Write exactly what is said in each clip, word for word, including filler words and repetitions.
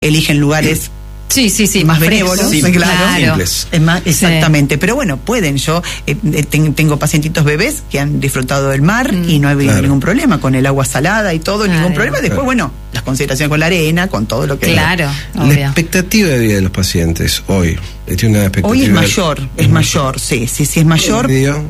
eligen lugares Sí, sí, sí, más benévolos, sí, claro. Simples. Es más, exactamente. Sí. Pero bueno, pueden. Yo eh, ten, tengo pacientitos bebés que han disfrutado del mar mm. y no ha habido claro. ningún problema con el agua salada y todo, claro. ningún problema. Después, claro. bueno, las consideraciones con la arena, con todo lo que... Claro, la obvio. expectativa de vida de los pacientes hoy. Tiene una expectativa hoy es mayor, es de... mayor, sí, sí, sí es mayor.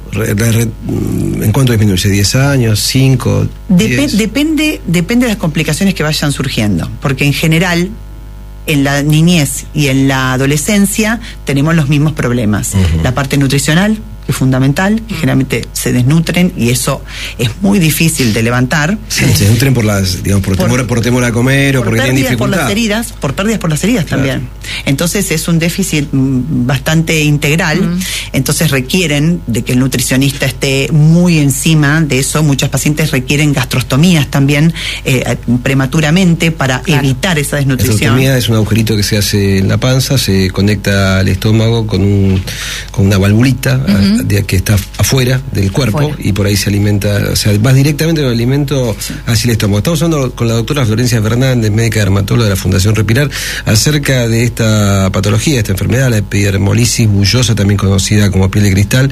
¿En cuánto disminuye? ¿diez años? ¿cinco? Dep- depende, depende de las complicaciones que vayan surgiendo, porque en general... en la niñez y en la adolescencia tenemos los mismos problemas. Uh-huh. La parte nutricional, que es fundamental, que generalmente se desnutren y eso es muy difícil de levantar. Sí, se desnutren por las, digamos, por, por, temor, por temor a comer o porque tienen dificultad. Por las heridas, por pérdidas por las heridas claro. también. Entonces es un déficit bastante integral, uh-huh. entonces requieren de que el nutricionista esté muy encima de eso. Muchos pacientes requieren gastrostomías también eh, prematuramente para claro. evitar esa desnutrición. La gastrostomía es un agujerito que se hace en la panza, se conecta al estómago con, un, con una valvulita uh-huh. de, que está afuera del cuerpo afuera. Y por ahí se alimenta, o sea, vas directamente del alimento sí. hacia el estómago. Estamos hablando con la doctora Florencia Fernández, médica dermatóloga de la Fundación Respirar, acerca de esta patología, esta enfermedad, la epidermolisis bullosa, también conocida como piel de cristal,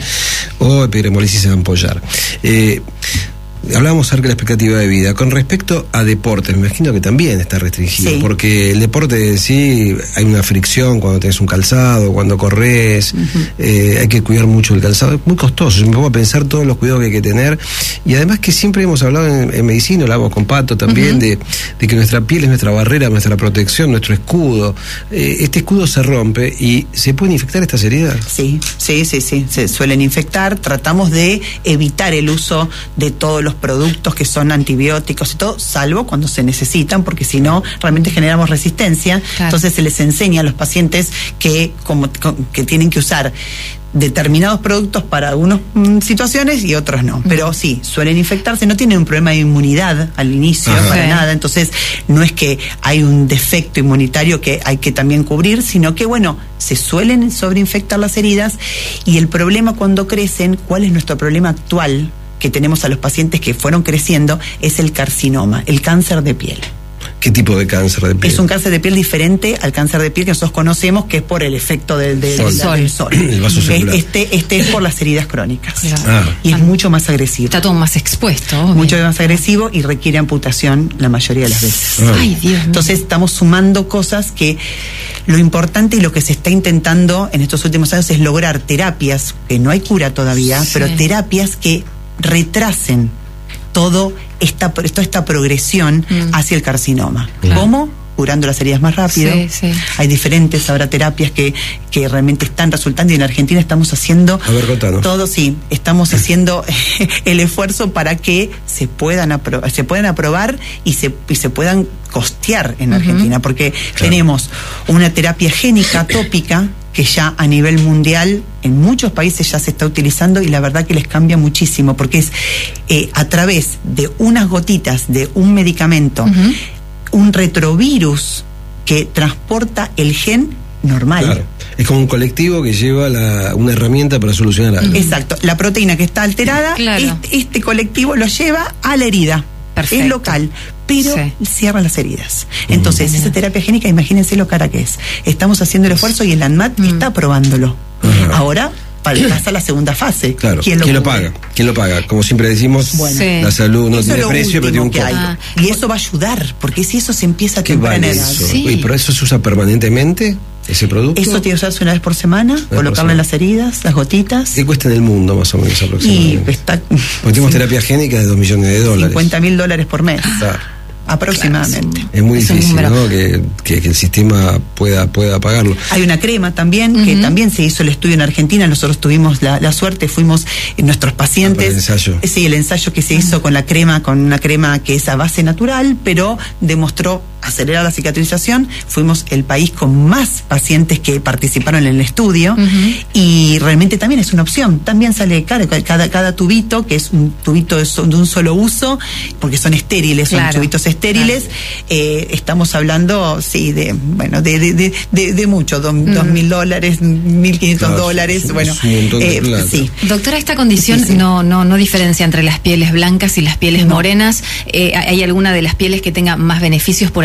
o epidermolisis ampollar. Eh, Hablábamos acerca de la expectativa de vida. Con respecto a deportes, me imagino que también está restringido, sí. porque el deporte en sí, hay una fricción cuando tenés un calzado, cuando corres, uh-huh. eh, hay que cuidar mucho el calzado, es muy costoso, yo me pongo a pensar todos los cuidados que hay que tener, y además que siempre hemos hablado en, en medicina, hablamos con Pato también, uh-huh. de, de que nuestra piel es nuestra barrera, nuestra protección, nuestro escudo. Eh, este escudo se rompe y ¿se pueden infectar estas heridas? Sí, sí, sí, sí, se suelen infectar, tratamos de evitar el uso de todos los productos que son antibióticos y todo, salvo cuando se necesitan, porque si no, realmente generamos resistencia. Claro. Entonces se les enseña a los pacientes que, como, que tienen que usar determinados productos para algunas mm, situaciones y otros no. Pero sí, suelen infectarse, no tienen un problema de inmunidad al inicio, Ajá. para sí. nada. Entonces, no es que hay un defecto inmunitario que hay que también cubrir, sino que, bueno, se suelen sobreinfectar las heridas y el problema cuando crecen, ¿cuál es nuestro problema actual que tenemos a los pacientes que fueron creciendo? Es el carcinoma, el cáncer de piel. ¿Qué tipo de cáncer de piel? Es un cáncer de piel diferente al cáncer de piel que nosotros conocemos, que es por el efecto del, del, sol. del, del sol. El vaso celular. Este, este es por las heridas crónicas. Ah. Y es mucho más agresivo. Está todo más expuesto. Obvio. Mucho más agresivo y requiere amputación la mayoría de las veces. Ah. Ay, Dios mío. Entonces estamos sumando cosas que lo importante y lo que se está intentando en estos últimos años es lograr terapias, que no hay cura todavía, sí. pero terapias que retrasen todo esta, toda esta progresión mm. hacia el carcinoma. Claro. ¿Cómo? Curando las heridas más rápido. Sí, sí. Hay diferentes ahora terapias que, que realmente están resultando y en Argentina estamos haciendo A ver, contanos. todo, sí, estamos haciendo el esfuerzo para que se puedan apro- se puedan aprobar y se, y se puedan costear en uh-huh. Argentina, porque claro. tenemos una terapia génica tópica que ya a nivel mundial en muchos países ya se está utilizando y la verdad que les cambia muchísimo, porque es eh, a través de unas gotitas de un medicamento, uh-huh. un retrovirus que transporta el gen normal. Claro. Es como un colectivo que lleva la, una herramienta para solucionar algo. Exacto. La proteína que está alterada, claro. este, este colectivo lo lleva a la herida. Perfecto. Es local, pero sí. cierra las heridas. Entonces, mm. esa terapia génica, imagínense lo cara que es. Estamos haciendo el esfuerzo y el ANMAT mm. está aprobándolo. Uh-huh. Ahora pasa la segunda fase. Claro. ¿Quién lo, ¿Quién lo paga? ¿Quién lo paga? Como siempre decimos, bueno, sí. la salud no tiene precio, pero tiene un costo. Ah. Y eso va a ayudar, porque si eso se empieza a temprana edad. Sí. Uy, ¿pero eso se usa permanentemente? ¿Ese producto? Eso tiene que usarse una vez por semana, una colocarlo en las heridas, las gotitas. ¿Qué cuesta en el mundo más o menos aproximadamente? Y está, porque tenemos sí. terapia génica de dos millones de dólares. cincuenta mil dólares por mes. Claro. Aproximadamente. Claro, es muy es difícil, ¿no? Que, que, que el sistema pueda, pueda pagarlo. Hay una crema también, uh-huh. que también se hizo el estudio en Argentina. Nosotros tuvimos la, la suerte, fuimos en nuestros pacientes. Ah, el ensayo. Sí, el ensayo que se uh-huh. hizo con la crema, con una crema que es a base natural, pero demostró acelerar la cicatrización. Fuimos el país con más pacientes que participaron en el estudio uh-huh. y realmente también es una opción. También sale cada, cada, cada tubito, que es un tubito de, de un solo uso, porque son estériles, claro. son tubitos estériles. estériles, claro. eh, estamos hablando, sí, de, bueno, de, de, de, de, de mucho, do, mm. dos mil dólares, mil quinientos claro, dólares, es, bueno, es eh, sí. Doctora, esta condición sí, sí. no, no, no diferencia entre las pieles blancas y las pieles no. morenas. Eh, ¿Hay alguna de las pieles que tenga más beneficios, por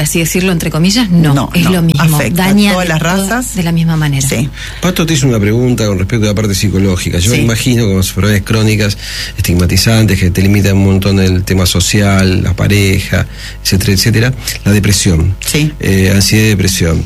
así decirlo, entre comillas, no, no es no, lo mismo. Afecta Daña a todas las toda, razas de la misma manera. Sí. Pato te hizo una pregunta con respecto a la parte psicológica. Yo sí. me imagino con las enfermedades crónicas estigmatizantes que te limitan un montón el tema social, la pareja, etcétera, etcétera, la depresión, sí. eh, ansiedad y depresión.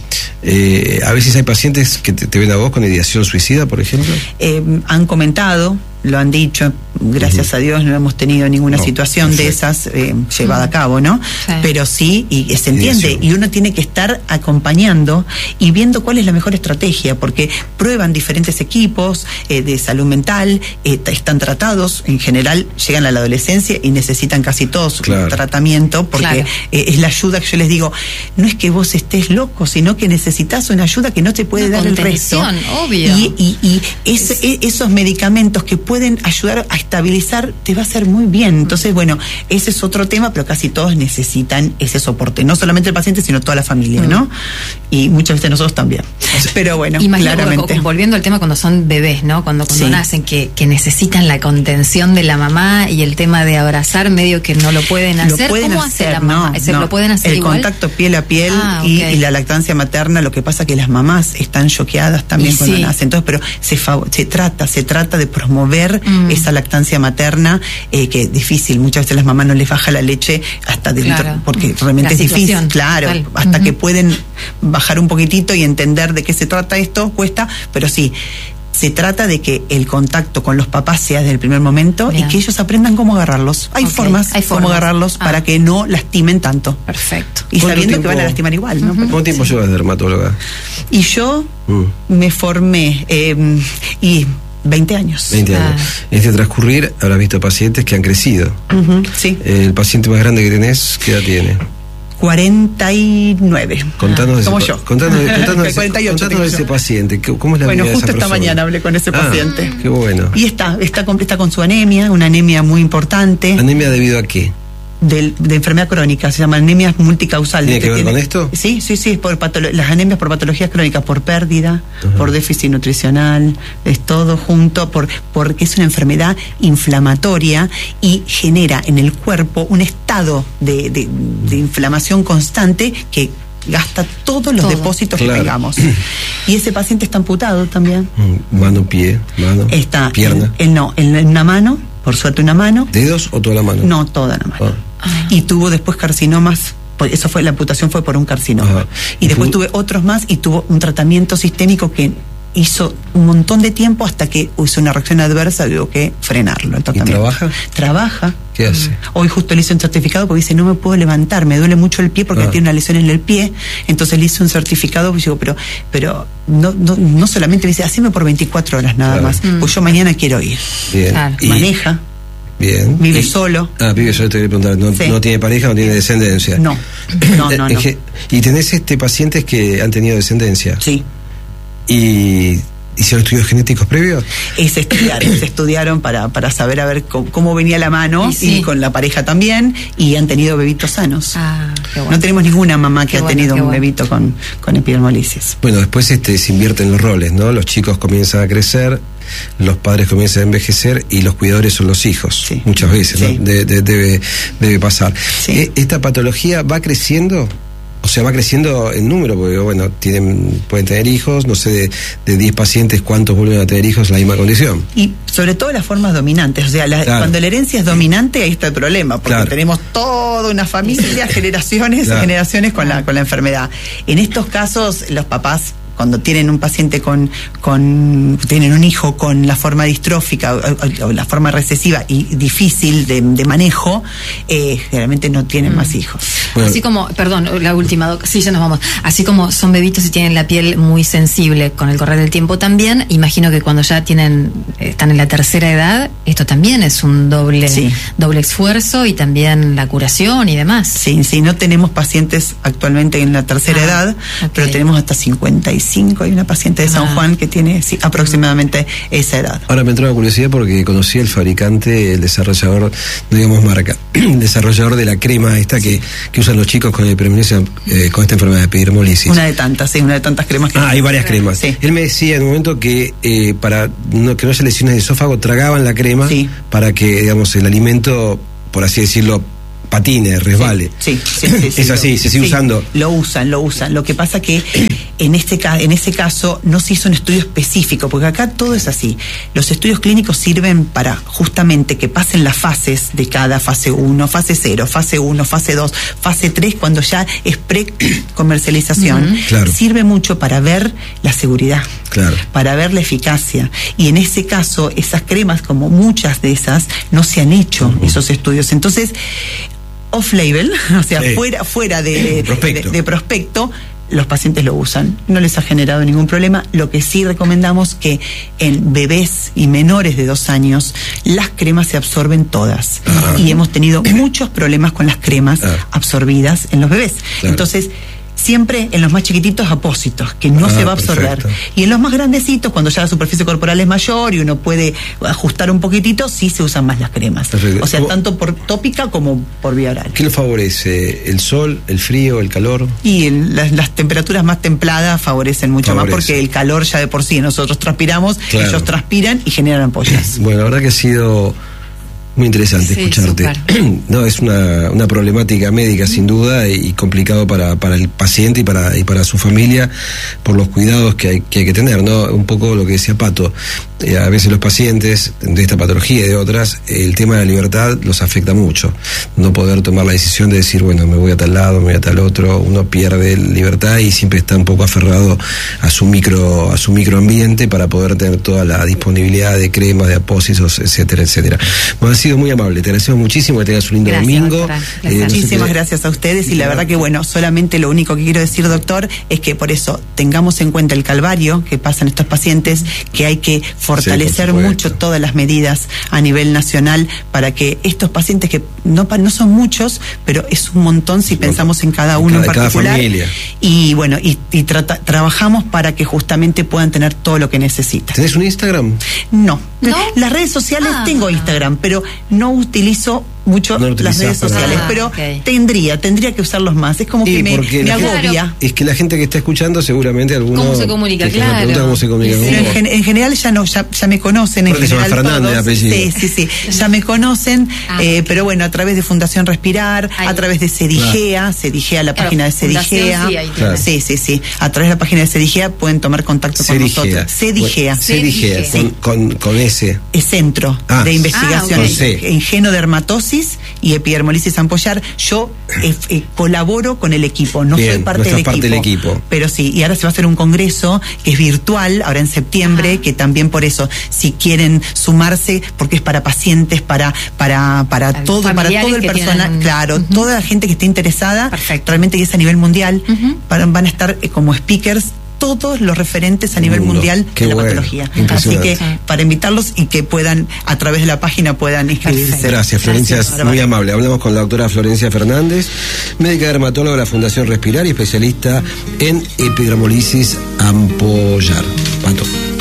Eh, a veces hay pacientes que te, te ven a vos con ideación suicida, por ejemplo. Eh, han comentado, lo han dicho, gracias uh-huh. a Dios no hemos tenido ninguna no, situación perfecto. de esas eh, llevada uh-huh. a cabo, ¿no? Sí. Pero sí, y se entiende, Ideación. y uno tiene que estar acompañando y viendo cuál es la mejor estrategia, porque prueban diferentes equipos eh, de salud mental, eh, están tratados, en general llegan a la adolescencia y necesitan casi todos claro. un tratamiento, porque claro. eh, es la ayuda que yo les digo, no es que vos estés loco, sino que necesitas una ayuda que no te puede una dar el resto. Obvio. Y, y, y es, es, esos medicamentos que pueden ayudar a estabilizar, te va a hacer muy bien. Entonces, bueno, ese es otro tema, pero casi todos necesitan ese soporte, no solamente el paciente, sino toda la familia, ¿no? Mm. Y muchas veces nosotros también. Pero bueno, imagino, claramente. Volviendo al tema cuando son bebés, ¿no? Cuando, cuando sí. nacen, que, que necesitan la contención de la mamá y el tema de abrazar, medio que no lo pueden hacer. Lo pueden ¿Cómo hacer, hace la mamá? no, no. ¿Lo pueden hacer el igual? contacto piel a piel ah, y, okay. y la lactancia materna, lo que pasa que las mamás están choqueadas también y cuando sí. nacen. Entonces, pero se, se trata, se trata de promover mm. esa lactancia materna, eh, que es difícil, muchas veces las mamás no les baja la leche hasta dentro, claro. porque realmente la es difícil, claro, total. hasta uh-huh. que pueden bajar un poquitito y entender de qué se trata esto, cuesta, pero sí, se trata de que el contacto con los papás sea desde el primer momento Bien. y que ellos aprendan cómo agarrarlos. Hay okay. formas de cómo agarrarlos ah. para que no lastimen tanto. Perfecto. Y sabiendo tiempo, que van a lastimar igual, ¿no? Uh-huh. ¿Cuánto tiempo sí. llevas de dermatóloga? Y yo mm. me formé eh, y veinte años. veinte años. Ah. En este transcurrir habrás visto pacientes que han crecido. Uh-huh. Sí. Eh, el paciente más grande que tenés, ¿qué edad tiene? cuarenta y nueve. Contanos de Como ese, yo. Contanos, contanos de, cuarenta y ocho contanos de ese paciente. ¿Cómo es la bueno, vida justo de esa esta persona? mañana hablé con ese ah, paciente. Qué bueno. Y está, está, está con su anemia, una anemia muy importante. ¿Anemia debido a qué? De, de enfermedad crónica, se llama anemia multicausal. ¿Tiene que ver tiene, con esto? Sí, sí, sí, por patolo- las anemias por patologías crónicas, por pérdida, uh-huh. por déficit nutricional, es todo junto, por porque es una enfermedad inflamatoria y genera en el cuerpo un estado de, de, de inflamación constante que gasta todos los todo. depósitos claro. que tengamos. Y ese paciente está amputado también. Mano, pie, mano, está pierna. En, en, no, en, en una mano, por suerte una mano. ¿Dedos o toda la mano? No, toda la mano. Ah. Y tuvo después carcinomas, eso fue, la amputación fue por un carcinoma. Ajá. Y, y después tuve otros más y tuvo un tratamiento sistémico que hizo un montón de tiempo hasta que hizo una reacción adversa, tuvo que frenarlo. El ¿Y trabaja? Trabaja. ¿Qué hace? Hoy justo le hice un certificado porque dice, no me puedo levantar, me duele mucho el pie porque ah. tiene una lesión en el pie. Entonces le hice un certificado y digo, pero, pero no, no, no solamente me dice, haceme por veinticuatro horas nada claro. más, mm. pues yo mañana quiero ir. Bien. Claro. Y maneja. Bien. Vive y, solo. Ah, vive solo, te voy a preguntar. No, sí. no tiene pareja, no tiene descendencia. No, no, no. no. ¿Y tenés este pacientes que han tenido descendencia? Sí. ¿Y hicieron estudios genéticos previos? Eh, se estudiaron, se estudiaron para, para saber a ver cómo, cómo venía la mano y, sí. y con la pareja también, y han tenido bebitos sanos. Ah, qué bueno. No tenemos ninguna mamá que qué ha bueno, tenido un bueno. bebito con, con epidermolisis. Bueno, después este, se invierten los roles, ¿no? Los chicos comienzan a crecer, los padres comienzan a envejecer y los cuidadores son los hijos, sí. muchas veces, sí. ¿no? De, de, debe, debe pasar. Sí. ¿Esta patología va creciendo? O sea, va creciendo en número, porque bueno, tienen, pueden tener hijos, no sé, de, de diez pacientes, ¿cuántos vuelven a tener hijos en la misma condición? Y sobre todo las formas dominantes, o sea, la, claro. cuando la herencia es dominante, ahí está el problema, porque claro. tenemos toda una familia, generaciones y claro. generaciones con la, con la enfermedad. En estos casos, los papás, cuando tienen un paciente con, con tienen un hijo con la forma distrófica o, o, o la forma recesiva y difícil de, de manejo, eh, generalmente no tienen mm. más hijos. Bueno. Así como, perdón, la última, sí, ya nos vamos. Así como son bebitos y tienen la piel muy sensible con el correr del tiempo también, imagino que cuando ya tienen, están en la tercera edad, esto también es un doble, sí. doble esfuerzo y también la curación y demás. Sí, sí, no tenemos pacientes actualmente en la tercera ah, edad, okay. pero tenemos hasta cincuenta y cinco. Hay una paciente de San ah. Juan que tiene sí, aproximadamente esa edad. Ahora me entró la curiosidad porque conocí al fabricante, el desarrollador, no digamos marca, el desarrollador de la crema esta que, que usan los chicos con, epidermolisis, eh, con esta enfermedad de epidermolisis. Una de tantas, sí, una de tantas cremas que... Ah, hay varias cremas. Sí. Él me decía en un momento que eh, para no, que no haya lesiones de esófago, tragaban la crema sí. para que, digamos, el alimento, por así decirlo, patine, resbale. Sí, sí, sí, sí, es así, lo, se sigue sí, usando. Lo usan, lo usan. Lo que pasa que en este ca- en ese caso no se hizo un estudio específico, porque acá todo es así. Los estudios clínicos sirven para justamente que pasen las fases de cada fase uno, fase cero, fase uno, fase dos, fase tres, cuando ya es pre-comercialización. Uh-huh. Claro. Sirve mucho para ver la seguridad, claro, para ver la eficacia. Y en ese caso, esas cremas, como muchas de esas, no se han hecho uh-huh. esos estudios. Entonces, off-label, o sea, sí. fuera, fuera de, prospecto. De, de prospecto, los pacientes lo usan, no les ha generado ningún problema. Lo que sí recomendamos que en bebés y menores de dos años las cremas se absorben todas, ah. y hemos tenido muchos problemas con las cremas ah. absorbidas en los bebés. Claro. Entonces, siempre en los más chiquititos apósitos, que no ah, se va a absorber. Perfecto. Y en los más grandecitos, cuando ya la superficie corporal es mayor y uno puede ajustar un poquitito, sí se usan más las cremas. Perfecto. O sea, ¿cómo? Tanto por tópica como por vía oral. ¿Qué lo favorece? ¿El sol, el frío, el calor? Y el, las, las temperaturas más templadas favorecen mucho Favorece. más, porque el calor ya de por sí, nosotros transpiramos, claro. ellos transpiran y generan ampollas. Bueno, la verdad que ha sido muy interesante sí, escucharte. No, es una, una problemática médica sin duda, y complicado para, para el paciente y para, y para su familia, por los cuidados que hay que, hay que tener, ¿no? Un poco lo que decía Pato, eh, a veces los pacientes de esta patología y de otras, el tema de la libertad los afecta mucho. No poder tomar la decisión de decir, bueno, me voy a tal lado, me voy a tal otro, uno pierde libertad y siempre está un poco aferrado a su micro, a su microambiente para poder tener toda la disponibilidad de cremas, de apósitos, etcétera, etcétera. Bueno, ha sido muy amable, te agradecemos muchísimo, que tengas un lindo gracias, domingo. Gracias. Eh, Muchísimas no sé gracias a ustedes, y la verdad que bueno, solamente lo único que quiero decir, doctor, es que por eso tengamos en cuenta el calvario que pasan estos pacientes, que hay que fortalecer sí, mucho todas las medidas a nivel nacional para que estos pacientes, que no, no son muchos, pero es un montón si pensamos en cada uno en, cada, en particular, cada familia. Y bueno, y, y trata, trabajamos para que justamente puedan tener todo lo que necesitan. ¿Tenés un Instagram? No, ¿no? Las redes sociales ah. tengo Instagram, pero no utilizo mucho no las redes sociales, ah, pero okay. tendría, tendría que usarlos más. Es como y que me, me agobia. Claro. Es que la gente que está escuchando, seguramente alguno... ¿Cómo se comunica? Claro. ¿Cómo se comunica? Sí. En, gen, en general ya no, ya, ya me conocen. En Porque general Fernández, todos. Sí, sí, sí. Ya me conocen, ah, eh, pero bueno, a través de Fundación Respirar, Ay. a través de Cedigea, claro. Cedigea, la claro, página de Cedigea. Sí, claro. sí, sí, sí. A través de la página de Cedigea pueden tomar contacto Cedigea. con nosotros. Cedigea. Cedigea, sí. con, con, con S. Es Centro ah. de Investigación ah, okay. en Genodermatosis y Epidermolisis ampollar. Yo eh, eh, colaboro con el equipo, no Bien, soy parte, no del, parte equipo, del equipo. Pero sí, y ahora se va a hacer un congreso que es virtual, ahora en septiembre, ah. que también por eso, si quieren sumarse, porque es para pacientes, para para para Al todo, para todo el personal, tienen... claro, uh-huh. toda la gente que esté interesada, Perfecto. realmente que es a nivel mundial, uh-huh. para, van a estar eh, como speakers todos los referentes a nivel mundial Qué de la bueno. patología. Así que para invitarlos y que puedan, a través de la página, puedan inscribirse. Perfecto. Gracias, Florencia, Gracias, es muy amable. Hablamos con la doctora Florencia Fernández, médica dermatóloga de la Fundación Respirar y especialista en epidermolisis ampollar. Pato.